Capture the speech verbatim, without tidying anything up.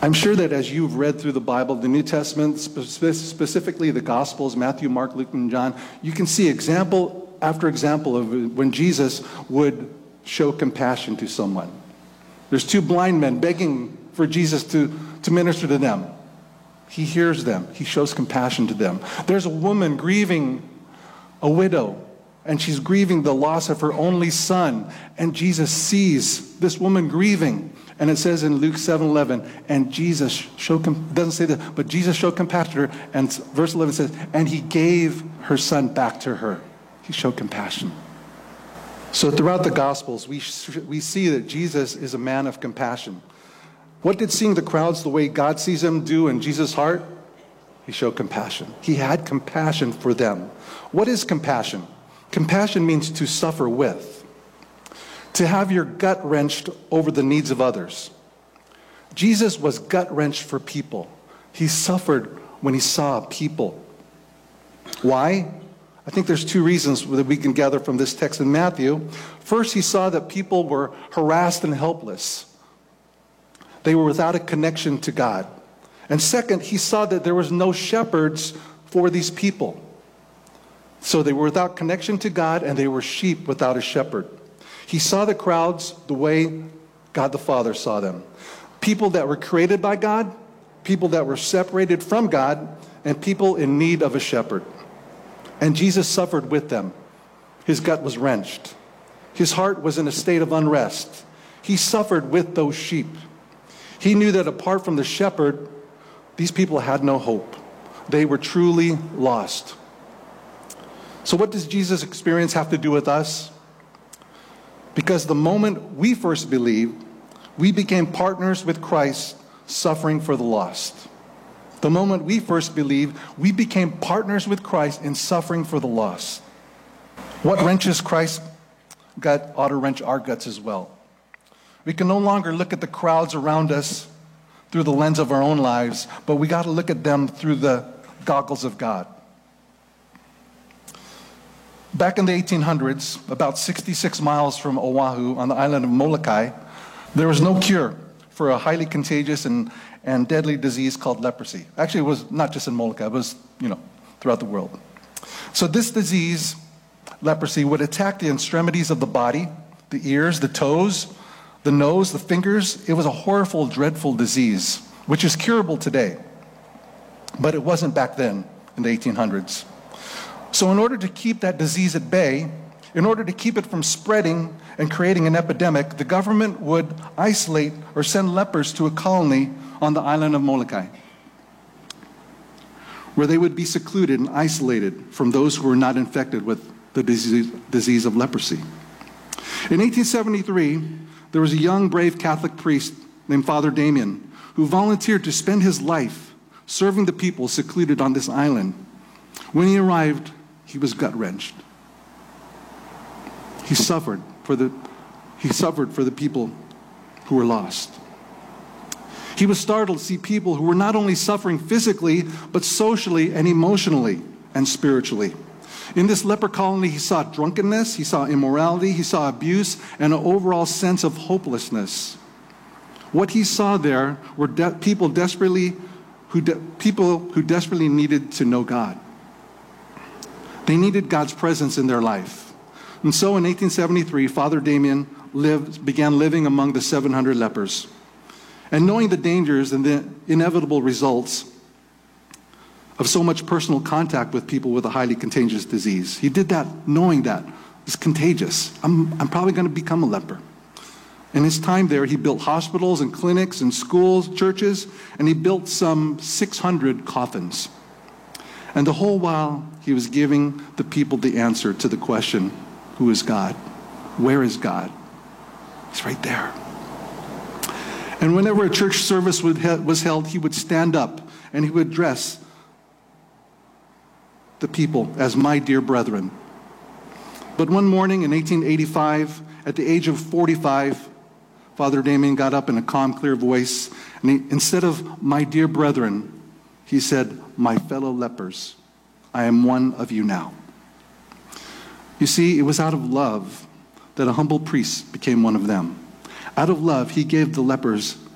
I'm sure that as you've read through the Bible, the New Testament, spe- specifically the Gospels, Matthew, Mark, Luke, and John, you can see example after example of when Jesus would show compassion to someone. There's two blind men begging for Jesus to, to minister to them. He hears them. He shows compassion to them. There's a woman grieving, a widow, and she's grieving the loss of her only son. And Jesus sees this woman grieving. And it says in Luke seven eleven, and Jesus showed, com- doesn't say that, but Jesus showed compassion to her. And verse eleven says, and he gave her son back to her. He showed compassion. So throughout the Gospels, we, we see that Jesus is a man of compassion. What did seeing the crowds the way God sees them do in Jesus' heart? He showed compassion. He had compassion for them. What is compassion? Compassion means to suffer with. To have your gut wrenched over the needs of others. Jesus was gut wrenched for people. He suffered when he saw people. Why? I think there's two reasons that we can gather from this text in Matthew. First, he saw that people were harassed and helpless. They were without a connection to God. And second, he saw that there was no shepherds for these people. So they were without connection to God, and they were sheep without a shepherd. He saw the crowds the way God the Father saw them. People that were created by God, people that were separated from God, and people in need of a shepherd. And Jesus suffered with them. His gut was wrenched. His heart was in a state of unrest. He suffered with those sheep. He knew that apart from the shepherd, these people had no hope. They were truly lost. So what does Jesus' experience have to do with us? Because the moment we first believed, we became partners with Christ suffering for the lost. The moment we first believed, we became partners with Christ in suffering for the lost. What wrenches Christ's gut ought to wrench our guts as well. We can no longer look at the crowds around us through the lens of our own lives, but we got to look at them through the goggles of God. Back in the eighteen hundreds, about sixty-six miles from Oahu on the island of Molokai, there was no cure for a highly contagious and, and deadly disease called leprosy. Actually, it was not just in Molokai, it was, you know, throughout the world. So this disease, leprosy, would attack the extremities of the body, the ears, the toes, the nose, the fingers. It was a horrible, dreadful disease, which is curable today. But it wasn't back then in the eighteen hundreds. So in order to keep that disease at bay, in order to keep it from spreading and creating an epidemic, the government would isolate or send lepers to a colony on the island of Molokai, where they would be secluded and isolated from those who were not infected with the disease, disease of leprosy. In eighteen seventy-three, there was a young, brave Catholic priest named Father Damien who volunteered to spend his life serving the people secluded on this island. When he arrived, he was gut-wrenched. He suffered for the, he suffered for the people who were lost. He was startled to see people who were not only suffering physically, but socially and emotionally and spiritually. In this leper colony, he saw drunkenness, he saw immorality, he saw abuse, and an overall sense of hopelessness. What he saw there were de- people desperately, who de- people who desperately needed to know God. They needed God's presence in their life. And so in eighteen seventy-three, Father Damien lived, began living among the seven hundred lepers. And knowing the dangers and the inevitable results of so much personal contact with people with a highly contagious disease, he did that knowing that it's contagious. I'm, I'm probably going to become a leper. In his time there, he built hospitals and clinics and schools, churches, and he built some six hundred coffins. And the whole while, he was giving the people the answer to the question, who is God? Where is God? He's right there. And whenever a church service was held, he would stand up and he would address the people as my dear brethren. But one morning in eighteen eighty-five, at the age of forty-five, Father Damien got up in a calm, clear voice, and he, instead of my dear brethren, he said, my fellow lepers, I am one of you now. You see, it was out of love that a humble priest became one of them. Out of love, he gave the lepers